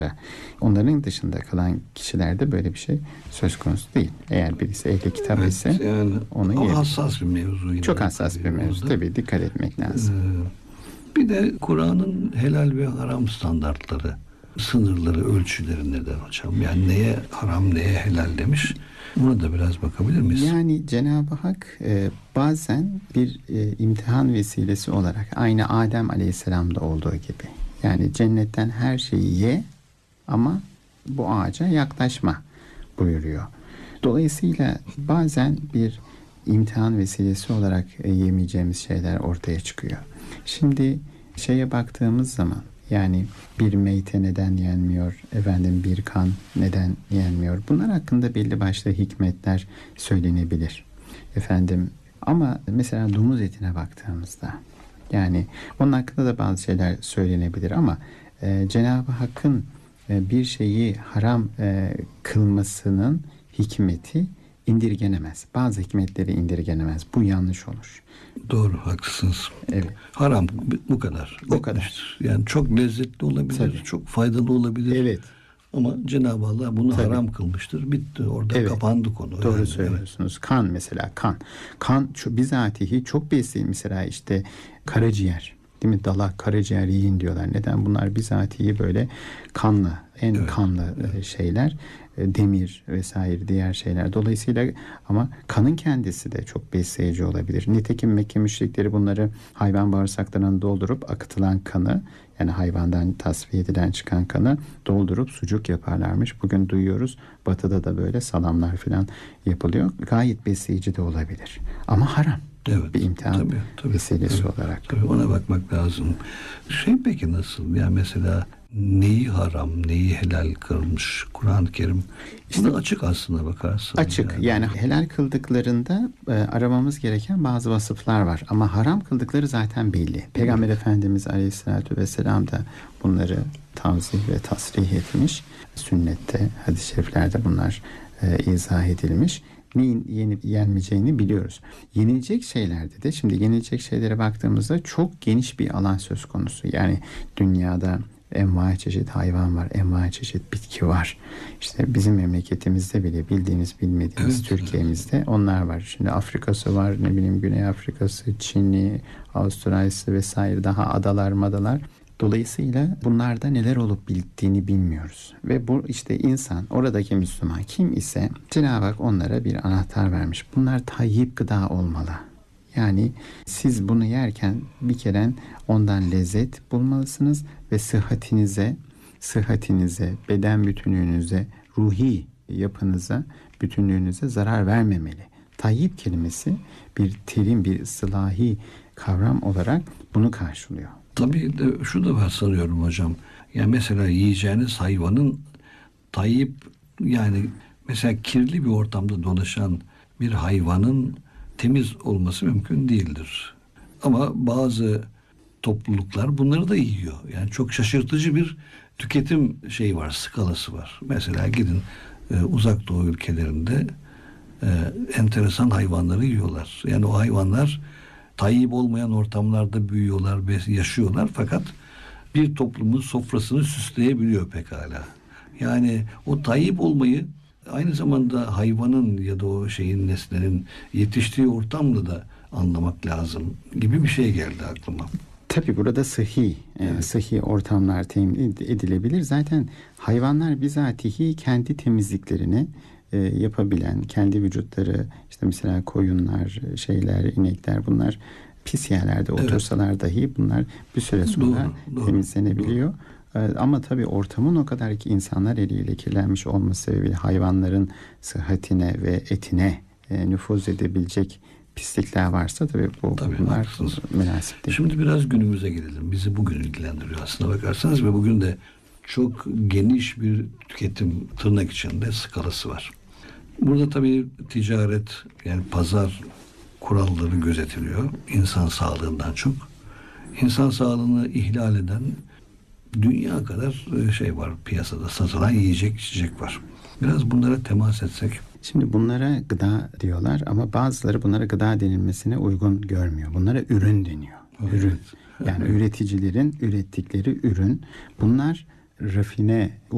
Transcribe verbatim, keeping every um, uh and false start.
Onların dışında kalan kişilerde böyle bir şey söz konusu değil. Eğer birisi ehli kitap Evet, ise yani onu o yiyebilir. hassas bir mevzu. Yine Çok hassas bir mevzu. orada. Tabii dikkat etmek lazım. Ee, bir de Kur'an'ın helal ve haram standartları, sınırları, ölçüleri nedir hocam? Yani neye haram, neye helal demiş. Buna da biraz bakabilir miyiz? Yani Cenab-ı Hak e, bazen bir e, imtihan vesilesi olarak aynı Adem Aleyhisselam'da olduğu gibi. Yani cennetten her şeyi ye ama bu ağaca yaklaşma buyuruyor. Dolayısıyla bazen bir imtihan vesilesi olarak e, yemeyeceğimiz şeyler ortaya çıkıyor. Şimdi şeye baktığımız zaman yani bir meyte neden yenmiyor, efendim bir kan neden yenmiyor? Bunlar hakkında belli başlı hikmetler söylenebilir. Efendim ama mesela domuz etine baktığımızda yani onun hakkında da bazı şeyler söylenebilir ama e, Cenab-ı Hakk'ın e, bir şeyi haram e, kılmasının hikmeti indirgenemez. Bazı hikmetleri indirgenemez. Bu yanlış olur. Doğru, haklısınız. Evet. Haram bu kadar. Bu kadar. Yani çok lezzetli olabilir, Tabii. çok faydalı olabilir. Evet. Ama Cenab-ı Allah bunu Tabii. haram kılmıştır. Bitti. Orada Evet. kapandı konu. Doğru yani, söylüyorsunuz. Evet. Kan mesela kan. Kan şu bizatihi çok besleyin. Mesela işte karaciğer. Değil mi? Dalak, karaciğer yiyin diyorlar. Neden? Bunlar bizatihi böyle kanlı, en Evet. kanlı Evet. şeyler. Demir vesaire diğer şeyler. Dolayısıyla ama kanın kendisi de çok besleyici olabilir. Nitekim Mekke müşrikleri bunları hayvan bağırsaklarına doldurup akıtılan kanı yani hayvandan tasfiye edilen çıkan kanı doldurup sucuk yaparlarmış. Bugün duyuyoruz batıda da böyle salamlar falan yapılıyor. Gayet besleyici de olabilir. Ama haram. Evet. Bir imtihan tabii, tabii, vesilesi tabii, olarak. Tabii ona bakmak lazım. Şey peki nasıl? Yani mesela neyi haram, neyi helal kılmış Kur'an-ı Kerim? İşte Buna açık aslında bakarsın. Açık. Yani, yani helal kıldıklarında e, aramamız gereken bazı vasıflar var. Ama haram kıldıkları zaten belli. Peygamber evet. Efendimiz Aleyhisselatü Vesselam da bunları tavzih ve tasrih etmiş. Sünnette, hadis-i şeriflerde bunlar e, izah edilmiş. Neyin yenip yenmeyeceğini biliyoruz. Yenilecek şeylerde de şimdi yenilecek şeylere baktığımızda çok geniş bir alan söz konusu. Yani dünyada envai çeşit hayvan var, envai çeşit bitki var. İşte bizim memleketimizde bile bildiğimiz bilmediğimiz evet, Türkiye'mizde evet. onlar var. Şimdi Afrika'sı var, ne bileyim Güney Afrika'sı, Çin'i, Avustralya'sı vesaire daha adalar madalar. Dolayısıyla bunlarda neler olup bittiğini bilmiyoruz. Ve bu işte insan, oradaki Müslüman kim ise Cenab-ı Hak onlara bir anahtar vermiş. Bunlar tayyip gıda olmalı. Yani siz bunu yerken bir kere ondan lezzet bulmalısınız ve sıhhatinize, sıhhatinize, beden bütünlüğünüze, ruhi yapınıza, bütünlüğünüze zarar vermemeli. Tayyip kelimesi bir terim, bir ıslahi kavram olarak bunu karşılıyor. Tabii de şu da var sanıyorum hocam. Yani mesela yiyeceğiniz hayvanın tayyip yani mesela kirli bir ortamda dolaşan bir hayvanın temiz olması mümkün değildir. Ama bazı topluluklar bunları da yiyor. Yani çok şaşırtıcı bir tüketim şeyi var, skalası var. Mesela gidin e, uzak doğu ülkelerinde e, enteresan hayvanları yiyorlar. Yani o hayvanlar tayyip olmayan ortamlarda büyüyorlar, yaşıyorlar fakat bir toplumun sofrasını süsleyebiliyor pekala. Yani o tayyip olmayı aynı zamanda hayvanın ya da o şeyin nesnenin yetiştiği ortamla da anlamak lazım gibi bir şey geldi aklıma. Tabii burada sıhhi, evet. e, sıhhi ortamlar temin edilebilir. Zaten hayvanlar bizatihi kendi temizliklerini e, yapabilen, kendi vücutları işte mesela koyunlar, şeyler, inekler bunlar pis yerlerde otursalar evet. dahi bunlar bir süre sonra doğru, doğru, temizlenebiliyor. Doğru. Ama tabii ortamın o kadar ki insanlar eliyle kirlenmiş olması sebebiyle hayvanların sıhhatine ve etine e, nüfuz edebilecek pislikler varsa tabii bu tabii, bunlar haklısınız. Münasip değil. Şimdi biraz günümüze gelelim. Bizi bugün ilgilendiriyor aslında bakarsanız ve bugün de çok geniş bir tüketim tırnak içinde skalası var. Burada tabii ticaret yani pazar kuralları gözetiliyor. İnsan sağlığından çok. İnsan sağlığını ihlal eden dünya kadar şey var piyasada satılan yiyecek içecek var. Biraz bunlara temas etsek. Şimdi bunlara gıda diyorlar ama bazıları bunlara gıda denilmesine uygun görmüyor. Bunlara ürün deniyor. Evet. Ürün. Yani evet. üreticilerin ürettikleri ürün. Bunlar rafine